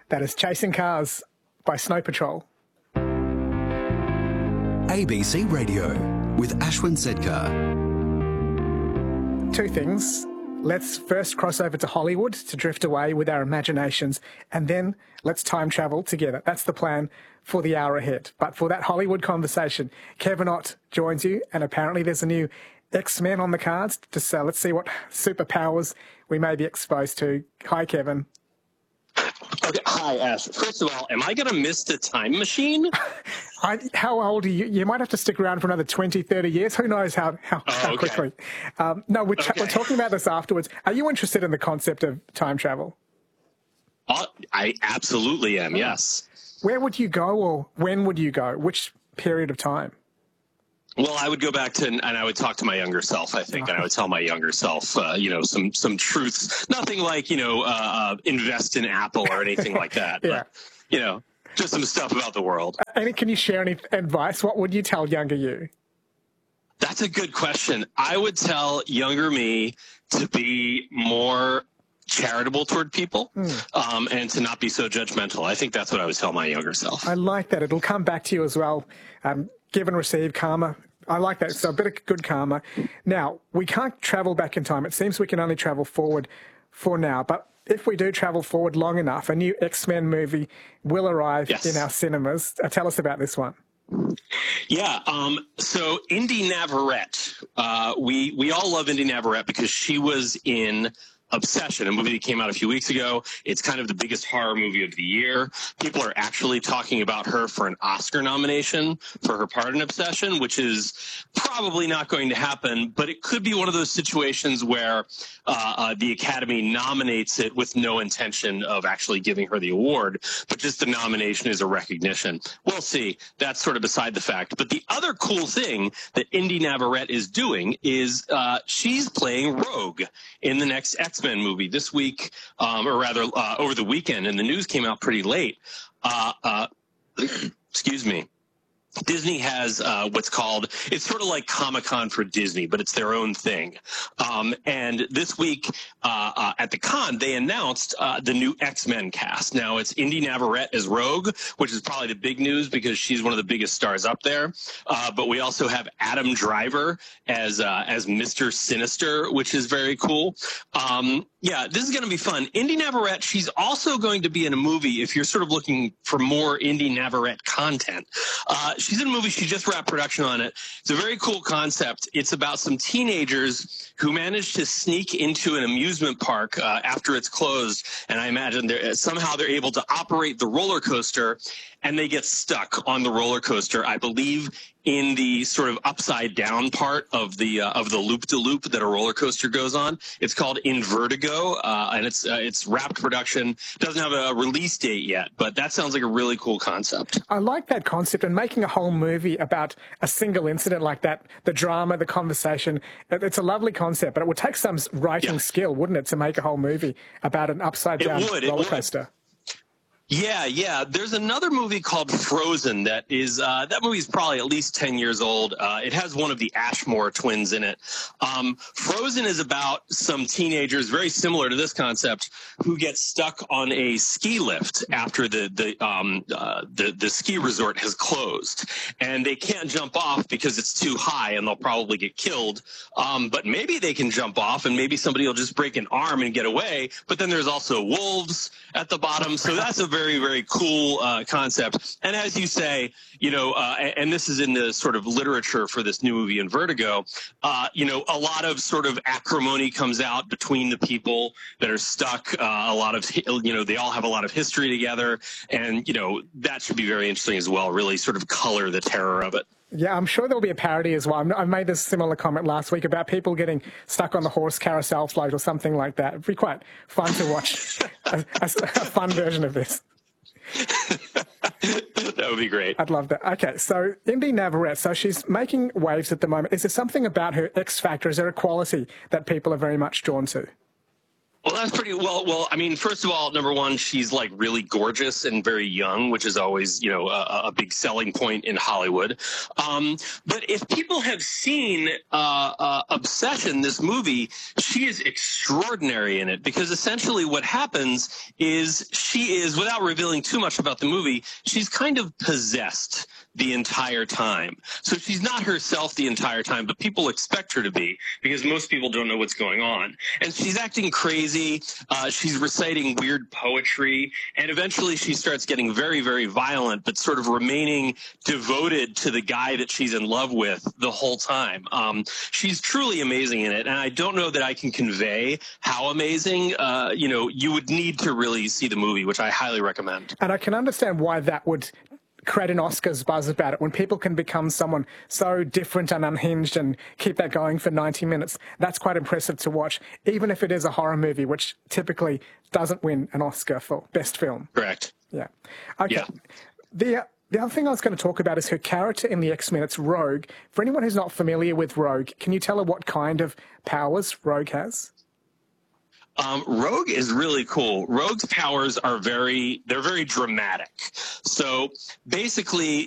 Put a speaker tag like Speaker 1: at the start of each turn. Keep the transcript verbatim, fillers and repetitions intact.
Speaker 1: That is Chasing Cars by Snow Patrol.
Speaker 2: A B C Radio with Ashwin Sedkar.
Speaker 1: Two things. Let's first cross over to Hollywood to drift away with our imaginations, and then let's time travel together. That's the plan for the hour ahead. But for that Hollywood conversation, Kevin Ott joins you, and apparently there's a new X-Men on the cards. Just uh, let's see what superpowers we may be exposed to. Hi, Kevin.
Speaker 3: Okay, hi, Ash. First of all, am I going to miss the time machine?
Speaker 1: I, how old are you? You might have to stick around for another twenty, thirty years. Who knows how, how,
Speaker 3: oh,
Speaker 1: how
Speaker 3: okay.
Speaker 1: quickly. Um, no, we're,
Speaker 3: okay.
Speaker 1: we're talking about this afterwards. Are you interested in the concept of time travel?
Speaker 3: Uh, I absolutely am, yes.
Speaker 1: Where would you go, or when would you go? Which period of time?
Speaker 3: Well, I would go back to, and I would talk to my younger self, I think, and I would tell my younger self, uh, you know, some some truths. Nothing like, you know, uh, invest in Apple or anything like that.
Speaker 1: yeah.
Speaker 3: But, you know, just some stuff about the world.
Speaker 1: And can you share any advice? What would you tell younger you?
Speaker 3: That's a good question. I would tell younger me to be more charitable toward people mm. um, and to not be so judgmental. I think that's what I would tell my younger self.
Speaker 1: I like that. It'll come back to you as well. Um, give and receive karma. I like that. So a bit of good karma. Now, we can't travel back in time. It seems we can only travel forward for now. But if we do travel forward long enough, a new X-Men movie will arrive yes. in our cinemas. Uh, tell us about this one.
Speaker 3: Yeah, um, so Indy Navarrete, uh, we, we all love Indy Navarrete because she was in Obsession, a movie that came out a few weeks ago. It's kind of the biggest horror movie of the year. People are actually talking about her for an Oscar nomination for her part in Obsession, which is probably not going to happen, but it could be one of those situations where uh, uh, the Academy nominates it with no intention of actually giving her the award, but just the nomination is a recognition. We'll see. That's sort of beside the fact. But the other cool thing that Indy Navarrete is doing is uh, she's playing Rogue in the next X X-Men movie this week, um, or rather uh, over the weekend, and the news came out pretty late. Uh, uh, excuse me. Disney has uh, what's called, it's sort of like Comic-Con for Disney, but it's their own thing. Um, and this week uh, uh, at the con, they announced uh, the new X-Men cast. Now, it's Indy Navarrete as Rogue, which is probably the big news because she's one of the biggest stars up there. Uh, but we also have Adam Driver as uh, as Mister Sinister, which is very cool. Um, yeah, this is going to be fun. Indy Navarrete, she's also going to be in a movie if you're sort of looking for more Indy Navarrete content. Uh, she's in a movie. She just wrapped production on it. It's a very cool concept. It's about some teenagers who managed to sneak into an amusement park uh, after it's closed. And I imagine they're, somehow they're able to operate the roller coaster, and they get stuck on the roller coaster, I believe, in the sort of upside down part of the uh, of the loop de loop that a roller coaster goes on. It's called Invertigo, uh, and it's uh, it's wrapped production. Doesn't have a release date yet, but that sounds like a really cool concept.
Speaker 1: I like that concept, and making a whole movie about a single incident like that, the drama, the conversation. It's a lovely concept, but it would take some writing yeah. skill, wouldn't it, to make a whole movie about an upside down
Speaker 3: would,
Speaker 1: roller coaster?
Speaker 3: Yeah, yeah. There's another movie called Frozen that is, uh, that movie's probably at least ten years old. Uh, it has one of the Ashmore twins in it. Um, Frozen is about some teenagers, very similar to this concept, who get stuck on a ski lift after the, the, um, uh, the, the ski resort has closed. And they can't jump off because it's too high and they'll probably get killed. Um, but maybe they can jump off and maybe somebody will just break an arm and get away. But then there's also wolves at the bottom. So that's a very very, very cool uh, concept. And as you say, you know, uh, and, and this is in the sort of literature for this new movie Invertigo, uh, you know, a lot of sort of acrimony comes out between the people that are stuck. Uh, a lot of, you know, they all have a lot of history together. And, you know, that should be very interesting as well, really sort of color the terror of it.
Speaker 1: Yeah, I'm sure there'll be a parody as well. I made this similar comment last week about people getting stuck on the horse carousel float or something like that. It'd be quite fun to watch a, a, a fun version of this.
Speaker 3: That would be great.
Speaker 1: I'd love that. Okay, so Indy Navarrete, so she's making waves at the moment. Is there something about her X factor? Is there a quality that people are very much drawn to?
Speaker 3: Well, that's pretty well. Well, I mean, first of all, number one, she's like really gorgeous and very young, which is always, you know, a, a big selling point in Hollywood. Um, but if people have seen uh, uh, Obsession, this movie, she is extraordinary in it because essentially what happens is she is, without revealing too much about the movie, she's kind of possessed the entire time. So she's not herself the entire time, but people expect her to be because most people don't know what's going on. And she's acting crazy. Uh, she's reciting weird poetry. And eventually she starts getting very, very violent, but sort of remaining devoted to the guy that she's in love with the whole time. Um, she's truly amazing in it. And I don't know that I can convey how amazing. Uh, you know, you would need to really see the movie, which I highly recommend.
Speaker 1: And I can understand why that would create an Oscars buzz about it. When people can become someone so different and unhinged and keep that going for ninety minutes, that's quite impressive to watch, even if it is a horror movie, which typically doesn't win an Oscar for best film.
Speaker 3: Correct.
Speaker 1: Yeah. Okay.
Speaker 3: Yeah.
Speaker 1: The, the other thing I was going to talk about is her character in the X-Men. It's Rogue. For anyone who's not familiar with Rogue, can you tell her what kind of powers Rogue has?
Speaker 3: Um, Rogue is really cool. Rogue's powers are very, they're very dramatic. So basically,